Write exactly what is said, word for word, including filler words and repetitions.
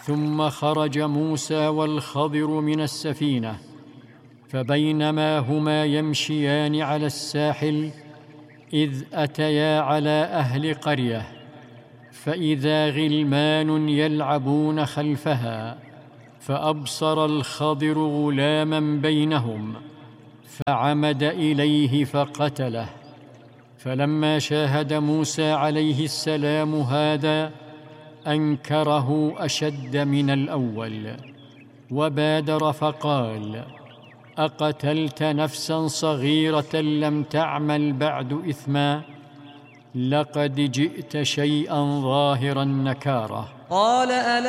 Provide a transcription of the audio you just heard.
ثم خرج موسى والخضر من السفينة، فبينما هما يمشيان على الساحل إذ أتيا على أهل قرية، فإذا غلمان يلعبون خلفها، فأبصر الخضر غلاما بينهم، فعمد إليه فقتله. فلما شاهد موسى عليه السلام هذا أنكره أشد من الأول، وبادر فقال: أقتلت نفسا صغيرة لم تعمل بعد إثما؟ لقد جئت شيئا ظاهر النكارة. قال ألا